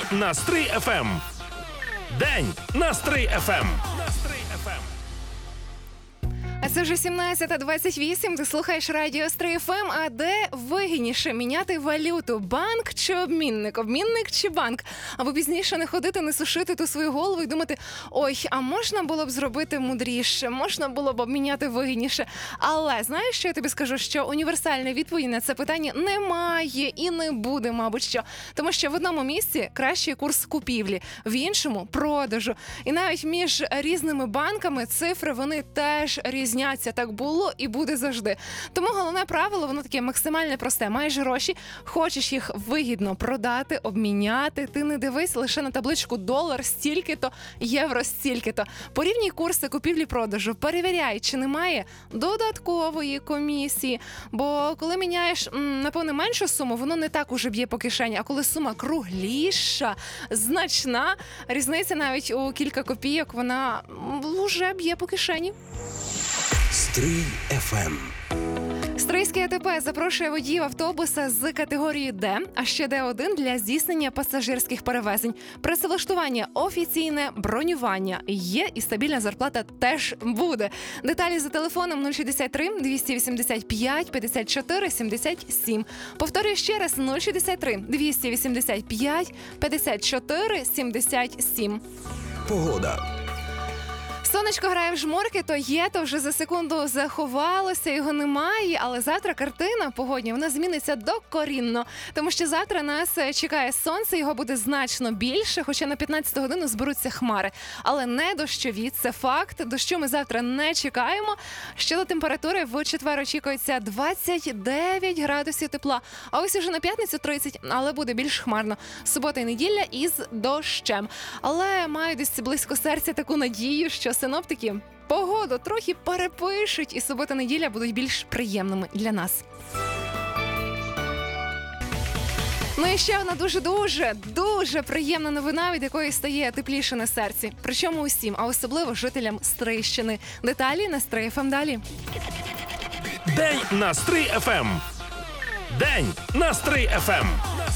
на Стрий ФМ. День на Стрий ФМ. А це вже 17:28, ти слухаєш радіо Стрий ФМ, а де вигідніше міняти валюту? Банк чи обмінник? Обмінник чи банк? Або пізніше не ходити, не сушити ту свою голову і думати, ой, а можна було б зробити мудріше, можна було б обміняти вигідніше. Але знаєш, що я тобі скажу? Що універсальної відповіді на це питання немає і не буде, мабуть, що. Тому що в одному місці кращий курс купівлі, в іншому – продажу. І навіть між різними банками цифри, вони теж різняться. Так було і буде завжди. Тому головне правило, воно таке максимально просте. Маєш гроші, хочеш їх вигідно продати, обміняти. Ти не дивись лише на табличку долар стільки-то, євро стільки-то. Порівнюй курси купівлі-продажу. Перевіряй, чи немає додаткової комісії. Бо коли міняєш, напевно, меншу суму, воно не так уже б'є по кишені. А коли сума кругліша, значна, різниця навіть у кілька копійок, вона вже б'є по кишені. Стрий ФМ. Стрийське АТП запрошує водіїв автобуса з категорії Д, а ще Д1 для здійснення пасажирських перевезень. Працевлаштування офіційне, бронювання є і стабільна зарплата теж буде. Деталі за телефоном 063 285 54 77. Повторюю ще раз 063 285 54 77. Погода. Сонечко грає в жмурки, то є, то вже за секунду заховалося, його немає, але завтра картина погодня, вона зміниться докорінно, тому що завтра нас чекає сонце, його буде значно більше, хоча на 15 годину зберуться хмари, але не дощові, це факт, дощу ми завтра не чекаємо. Щодо температури, в четвер очікується 29 градусів тепла, а ось уже на п'ятницю 30, але буде більш хмарно. Субота і неділя із дощем. Але маю десь близько серця таку надію, що синоптики погоду трохи перепишуть, і субота-неділя будуть більш приємними для нас. Ну і ще одна дуже приємна новина, від якої стає тепліше на серці. Причому усім, а особливо жителям Стрийщини. Деталі на Стрий ФМ далі. День на Стрий ФМ. День на Стрий ФМ.